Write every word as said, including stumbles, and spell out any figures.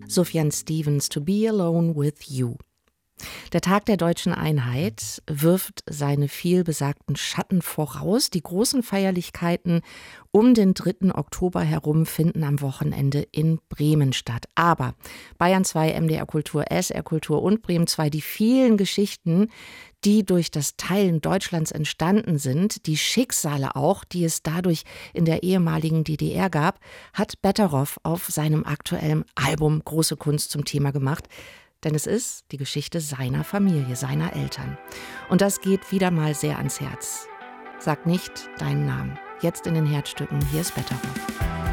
Sufjan Stevens, To Be Alone with You. Der Tag der deutschen Einheit wirft seine vielbesagten Schatten voraus. Die großen Feierlichkeiten um den dritten Oktober herum finden am Wochenende in Bremen statt. Aber Bayern zwei, M D R Kultur, S R Kultur und Bremen zwei, die vielen Geschichten, die durch das Teilen Deutschlands entstanden sind, die Schicksale auch, die es dadurch in der ehemaligen D D R gab, hat Betteroff auf seinem aktuellen Album Große Kunst zum Thema gemacht. Denn es ist die Geschichte seiner Familie, seiner Eltern. Und das geht wieder mal sehr ans Herz. Sag nicht deinen Namen. Jetzt in den Herzstücken, hier ist Betteroff.